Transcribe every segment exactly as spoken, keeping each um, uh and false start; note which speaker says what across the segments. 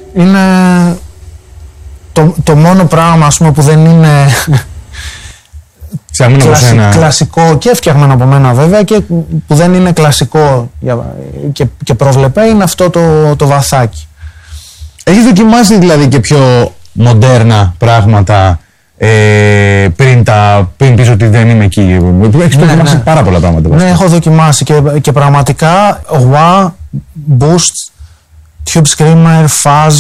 Speaker 1: είναι το, το μόνο πράγμα, ας πούμε, που δεν είναι κλασι, κλασικό και φτιαγμένο από μένα βέβαια και που δεν είναι κλασικό και, και προβλεπέ είναι αυτό το, το βαθάκι.
Speaker 2: Έχεις δοκιμάσει δηλαδή και πιο μοντέρνα πράγματα ε, πριν, τα, πριν πεις ότι δεν είμαι εκεί? Έχεις ναι, δοκιμάσει ναι. πάρα πολλά πράγματα.
Speaker 1: Ναι, έχω δοκιμάσει και, και πραγματικά wah, boost, tube screamer, fuzz,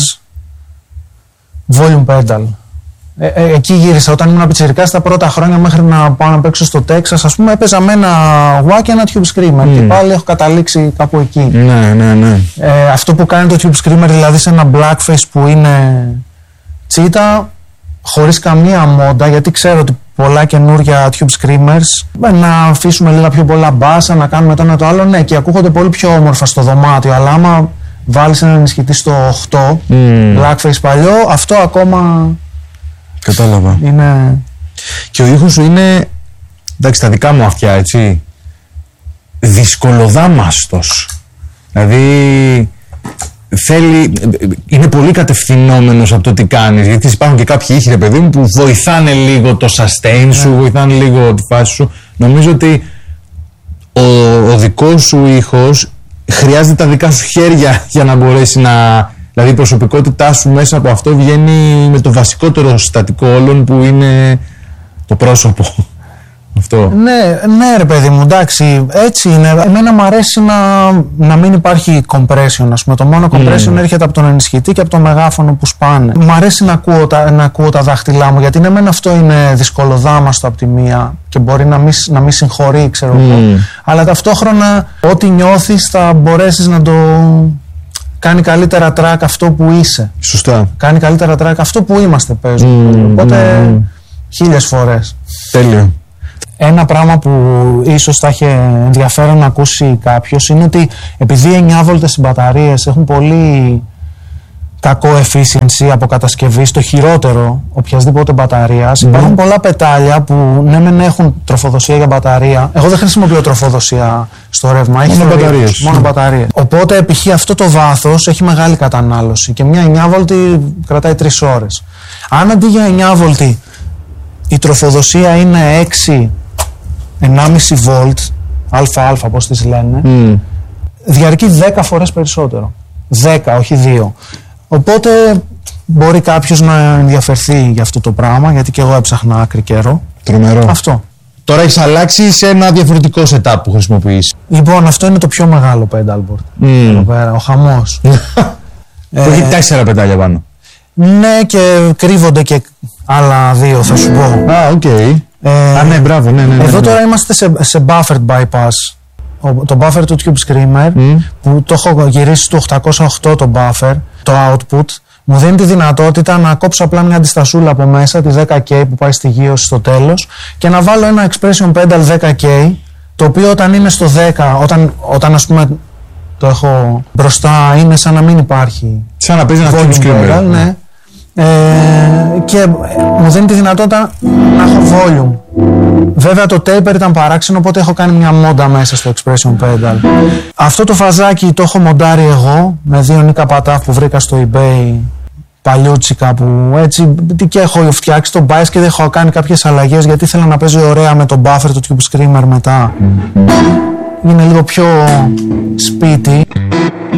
Speaker 1: volume pedal. Ε, ε, εκεί γύρισα όταν ήμουν πιτσιρικάς τα πρώτα χρόνια μέχρι να πάω να παίξω στο Τέξας, ας πούμε, έπαιζα με ένα wah και ένα tube screamer mm. και πάλι έχω καταλήξει κάπου εκεί.
Speaker 2: Ναι, ναι, ναι.
Speaker 1: Ε, αυτό που κάνει το tube screamer, δηλαδή σε ένα blackface που είναι τσίτα, χωρίς καμία μόντα, γιατί ξέρω ότι πολλά καινούρια tube screamers να αφήσουμε λίγα πιο πολλά μπάσα, να κάνουμε το ένα το άλλο, ναι, και ακούγονται πολύ πιο όμορφα στο δωμάτιο, αλλά άμα βάλεις έναν ενισχυτή στο οκτώ, mm. blackface παλιό, αυτό ακόμα...
Speaker 2: Κατάλαβα.
Speaker 1: Είναι...
Speaker 2: Και ο ήχος σου είναι, εντάξει, τα δικά μου αυτιά, έτσι, δυσκολοδάμαστος. Δηλαδή, θέλει, είναι πολύ κατευθυνόμενος από το τι κάνεις, γιατί υπάρχουν και κάποιοι ήχοι, ρε παιδί μου, που βοηθάνε λίγο το sustain σου, yeah. βοηθάνε λίγο τη φάση σου. Νομίζω ότι ο, ο δικός σου ήχος χρειάζεται τα δικά σου χέρια για να μπορέσει να... Δηλαδή η προσωπικότητά σου μέσα από αυτό βγαίνει με το βασικότερο συστατικό όλων που είναι το πρόσωπο. Αυτό.
Speaker 1: Ναι, ναι ρε παιδί μου, εντάξει, έτσι είναι. Εμένα μου αρέσει να, να μην υπάρχει compression, ας πούμε. Το μόνο compression mm. έρχεται από τον ενισχυτή και από το μεγάφωνο που σπάνε. Μου αρέσει να ακούω, τα, να ακούω τα δάχτυλά μου, γιατί ναι, εμένα αυτό είναι δυσκολοδάμαστο από τη μία και μπορεί να μην, να μην συγχωρεί, ξέρω εγώ. Mm. Αλλά ταυτόχρονα ό,τι νιώθεις θα μπορέσεις να το... Κάνει καλύτερα track αυτό που είσαι.
Speaker 2: Σωστά.
Speaker 1: Κάνει καλύτερα track αυτό που είμαστε, παίζουμε. Mm, Οπότε mm. χίλιες φορές.
Speaker 2: Τέλειο.
Speaker 1: Ένα πράγμα που ίσως θα είχε ενδιαφέρον να ακούσει κάποιος είναι ότι επειδή οι εννιά βολτες οι μπαταρίες έχουν πολύ κακό efficiency από κατασκευή, στο χειρότερο οποιασδήποτε μπαταρίας, mm. υπάρχουν πολλά πετάλια που ναι μεν έχουν τροφοδοσία για μπαταρία. Εγώ δεν χρησιμοποιώ τροφοδοσία στο ρεύμα, έχει
Speaker 2: μόνο μπαταρίες.
Speaker 1: Μόνο μπαταρίες. Οπότε π.χ. αυτό το βάθος έχει μεγάλη κατανάλωση και μια εννιά βολτη κρατάει τρεις ώρες. Αν αντί για εννιά βολτη η τροφοδοσία είναι έξι ενάμιση βολτ, αλφα-αλφα πώς τις λένε, mm. διαρκεί δέκα φορές περισσότερο. δέκα, όχι δύο. Οπότε μπορεί κάποιος να ενδιαφερθεί για αυτό το πράγμα, γιατί και εγώ έψαχνα άκρη καιρό.
Speaker 2: Τρομερό.
Speaker 1: Αυτό.
Speaker 2: Τώρα έχεις αλλάξει σε ένα διαφορετικό setup που χρησιμοποιείς.
Speaker 1: Λοιπόν, αυτό είναι το πιο μεγάλο pedalboard. Mm. Εδώ πέρα, ο χαμός.
Speaker 2: Που έχει τέσσερα πετάλια πάνω.
Speaker 1: Ναι, και κρύβονται και άλλα δύο, θα σου πω.
Speaker 2: Α, οκ. Okay. Ε, Α, ναι, μπράβο, ναι, ναι, ναι.
Speaker 1: Εδώ
Speaker 2: ναι.
Speaker 1: τώρα είμαστε σε, σε buffered bypass. Το buffer του Tube Screamer, mm. που το έχω γυρίσει στο οκτακόσια οκτώ το buffer, το output, μου δίνει τη δυνατότητα να κόψω απλά μια αντιστασούλα από μέσα, τη δέκα κέι που πάει στη γείωση στο τέλος, και να βάλω ένα expression pedal δέκα κέι, το οποίο όταν είναι στο δέκα, όταν, όταν ας πούμε το έχω μπροστά, είναι σαν να μην υπάρχει.
Speaker 2: Σαν να παίζει ένα Tube Screamer.
Speaker 1: Ναι. Ε, και μου δίνει τη δυνατότητα να έχω volume. Βέβαια το taper ήταν παράξενο, οπότε έχω κάνει μια μόντα μέσα στο expression pedal. Αυτό το φαζάκι το έχω μοντάρει εγώ με δύο Nika Pataf που βρήκα στο eBay παλιούτσικα, που έτσι και έχω φτιάξει το bias και δεν έχω κάνει κάποιες αλλαγές γιατί ήθελα να παίζει ωραία με το buffer του Tube Screamer μετά. Είναι λίγο πιο σπίτι.